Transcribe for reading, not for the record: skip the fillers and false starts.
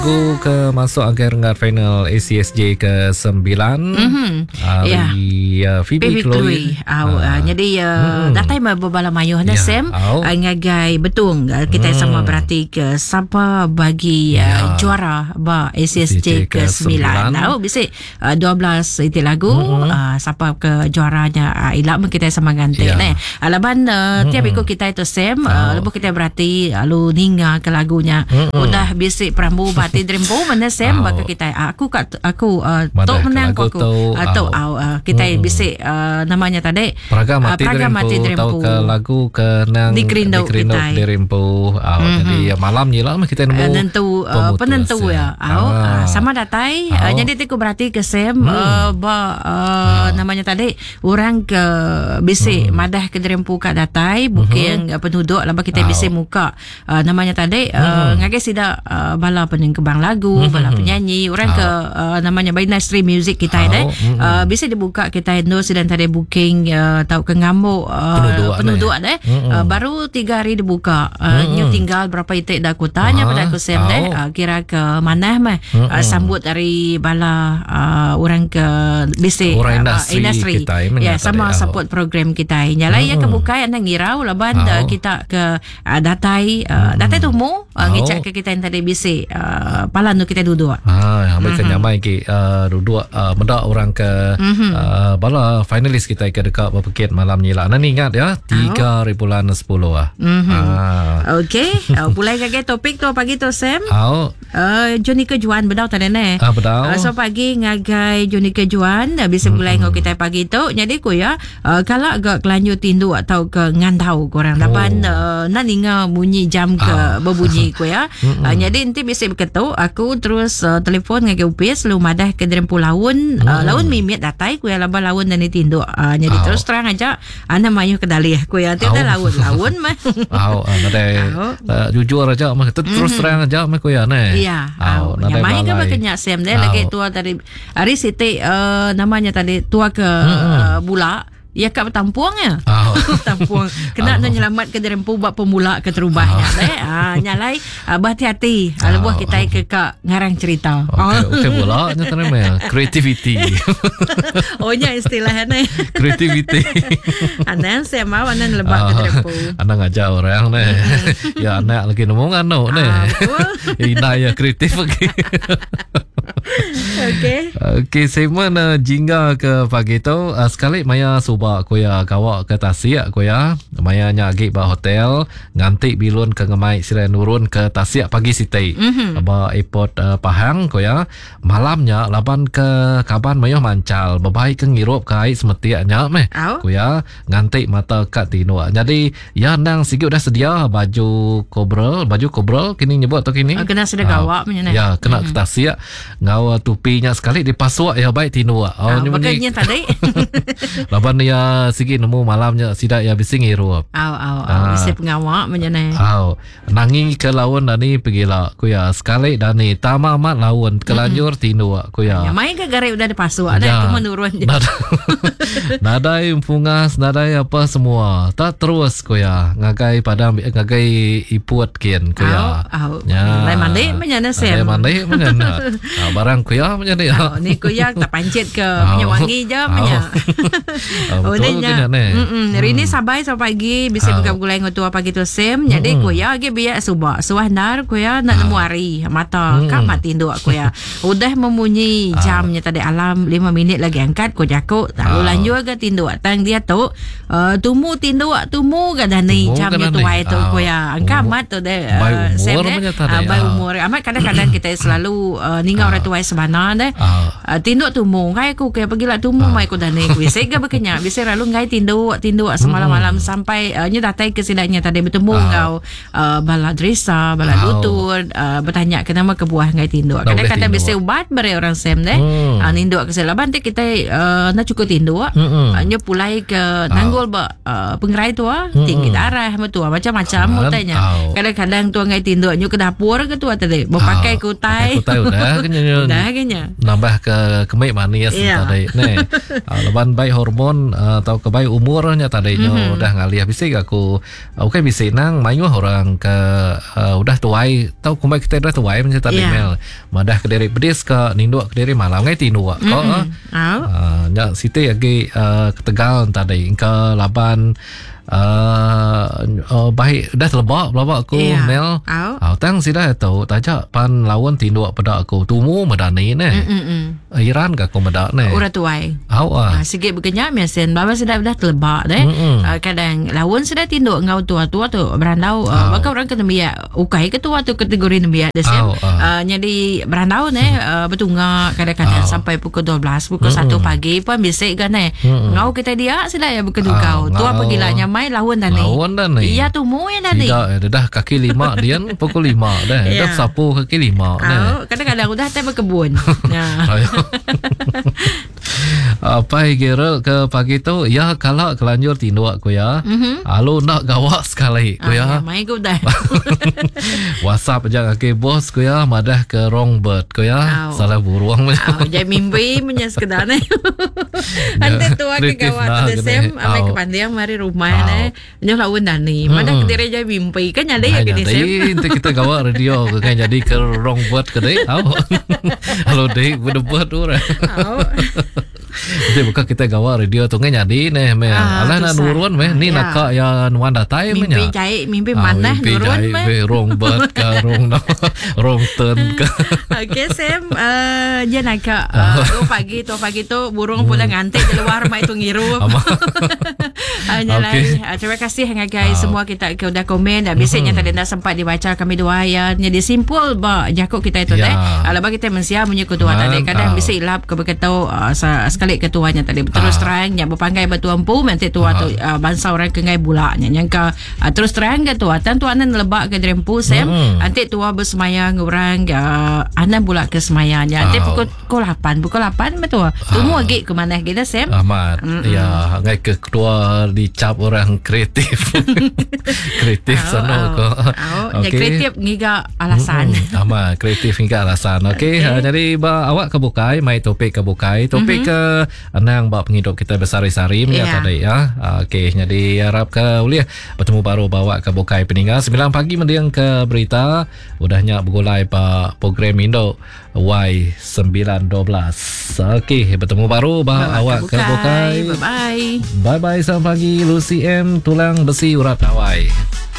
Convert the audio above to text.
Aku ke masuk akhir final ACSJ ke-9. Phoebe Chloe. Jadi datang berbala mayuh na Sam ngagai betung kita sama berarti ke siapa bagi juara ba ACSJ ke-9. Bisa 12 itu lagu siapa ke juaranya ilak kita sama ganti alaban tiap ikut kita itu Sam lepas kita berarti lalu ninga ke lagunya udah bisik Prambu Bati Dreampo mana Sam baka kita aku tok menang aku atau kita bisik namanya tadi Praga Mati Dreampo ke lagu ke nang Dikerindau Dreampo jadi malam ni lah kita nemu penentu ya sama datai jadi itu berarti ke Sam namanya tadi orang ke bisik madah ke Dreampo kat datai bukan penduduk laba kita bisik muka namanya tadi ngagai sida bala pening kebang lagu bala penyanyi orang ke namanya by industry music kita bisa dibuka kita Indo sedang tadi booking tahu ke ngamuk penduduk baru 3 hari dibuka nyu tinggal berapa itik dah aku tanya pada aku Sam kira ke mana sambut dari bala orang ke bisik industri ya sama support program kita nyala ya kebuka yang ngirau laban kita ke datai tu mu ngecek ke kita yang tadi bisik palan tu kita duduk ambil kenyamai ke duduk mendak orang ke bala finalis kita ke dekat berpikir malam ni lah nan ingat ya 3.10 okey pulai ke topik tu pagi tu Sam Johnny Kejuan bedau tadi bedau so pagi ngagai Johnny Kejuan bisa mulai ngau kita pagi tu jadi ko ya kalau agak kelanjut tindu atau ke ngandau korang lapan nan ingat bunyi jam ke berbunyi ko ya jadi nanti bisa berketuk aku terus telefon ngagai UPS lu madah ke Dreampo laun laun mimit datai ko ya laba laun dan tindu jadi terus terang aja ana mayuh ke dalih ko ya tiada laun mah jujur aja mah terus terang aja mah ko ya iya nyamai ke bakanya Sam lagi tua tadi hari siti namanya tadi tua ke bula ya kat tampuangnya tampuang kena nyelamat ke Dreampo buat pemula ke terubahnya nyalai berhati-hati lebuh kita ke kak ngarang cerita okey bola nya terima creativity nya istilahnya creativity anan saya mau anan lebak ke Dreampo anak ngajak orang ya anak lagi ngomong anu ina ya kreatif lagi okey saya mana jingga ke pagi tu sekali maya subak ko ya kawak ke Tasik ko ya maya nyagi ba hotel nganti bilun ke ngemai sila nurun ke Tasik pagi siti ba airport Pahang ko ya malamnya laban ke kaban maya mancal bebai ke ngirup kai semetiaknya ko ya nganti mata kat tino jadi ya nang sikit dah sedia baju kobrol kini nyebut atau kini kena sedia kawak ya kena ke Tasik ngau tupinya sekali dipasuk ya baik tino makanya tadi laban ya sikit nemu malamnya sidak ya bising hirup bisa pengawak menyenai nangi ke lawan dani pergilah ku ya sekali dani tama amat lawan kelanjur tino ku ya main ke gare udah dipasuk ada tu menurun je nadai pungas nadai apa semua tak terus ku ya ngagai padam ngagai iput kian ku ya lai mandi menyenai Sam mandi menyenai barang ku ya menyenai ni ku ya tak pancit ke menyewangi je hari ni sabai sampai pagi bisa buka gulai ngotua pagi tu Sam jadi ku ya agi biak subak suahnar ku ya nak nemu hari mata kak mati nduk ku ya udah memunyi jamnya tadi alam 5 minit lagi angkat ku jakuk lalu lanjut ke tindu tang dia tu tumu tindu tumu ga dani jamnya tu ai tu ku ya angkat mat tu deh Sam bai umur amat kadang-kadang kita selalu ningau orang tuai sebana deh tindu tumu kai ku ke pergilah tumu mai ku dani ku sega berkenyak bisa lalu ngai tindu semalam-malam sampai nya datai ke sidaknya tadi bertemu kau bala dresa bala lutur bertanya kenapa ke buah ngai tindu kadang-kadang bisa ubat beri orang Sam deh nindu ke selaban kita nak cukup tindu nya pulai ke nanggul pengerai tu tinggi darah tu macam-macam mutanya kadang-kadang tu ngai tindu nya ke dapur ke tu tadi berpakai kutai udah dah kayaknya. Nambah ke kemik manis tadi ne. Leban baik hormon atau ke baik umurnya tadinya udah ngalih bisik aku. Oke bisik nang mayu orang ke udah tuai tahu kumai kita udah tuai macam tadi mel. Madah ke diri pedis ke ninduk ke diri malam ngai tindu kok. Nya siti lagi ke Tegal tadi ke laban baik dah telebak aku mel tang sida tahu tajak pan lawan tinduk pada aku tumu medani ne Iran ka ko medak ne ura tuai sikit begenya mesen baba sudah telebak deh kadang lawan sudah tinduk ngau tua-tua tu berandau maka orang kena biak ukai ketua tu kategori biak desem jadi berandau ne betunga kadang-kadang sampai pukul 12 pukul 1 pagi pun bisik kan ne ngau kita dia sila ya bekedukau tua pagilanya lawan dan ni. Iya tu mu yang tadi. Tidak, dah kaki 5 dia pukul 5 dah. Dah sapu kaki 5 dah. Kadang-kadang udah tak berkebun. Apa kira ke pagi tu ya kalau kelanjur tinduk aku ya. Alu nak gawak sekali aku ya. Mai ku dah. WhatsApp aja kaki bos aku ya madah ke wrong bird aku ya. Salah buruang macam. Jadi mimpi punya sekedar ni. Ante tua ke gawak tu desem amai ke pandiang mari rumah nyo lawan dani mana kediri jadi mimpi kan nyade ya kediri sem kita gawak radio kan jadi ke wrong word kedai halo deh udah buat orang jadi bukan kita gawak radio tu kan jadi nih me alah nak nurun me ni nak kak yang wan datai me mimpi jahit mimpi mana nurun me wrong word ke wrong turn ke okay sem dia nak kak pagi tu burung pula ngantik di luar mai tu ngirup terima kasih guys semua kita udah komen dan biasanya tadi dah sempat dibaca kami dua ayat jadi simpul jakuk kita itu deh alaba kita mensia punya ketua tadi kadang bisa ilap ke begitu sekali ketuanya tadi terus terang yang berpanggai batu empu nanti tua tu bangsa orang kengai bulaknya yang ke terus terang ketua tuanan lebak ke drempu sem nanti tua bersemayang orang anak bulak ke semayangnya nanti pukul 8 betul tunggu lagi ke mana kita sem amat ya ngai ke ketua dicap orang kreatif sana kok kreatif ngiga alasan kreatif ngiga alasan jadi awak kebukai mai topik kebukai topik ke anang bab penghidup kita bersari-sari tadi ya jadi harap ke uliah bertemu baru bawa kebukai peninggal 9 pagi mendiang ke berita udahnya bergulai pa program Indo Y912 bertemu baru awak kebukai bye bye selamat pagi Lucy M tulang besi urat Hawaii.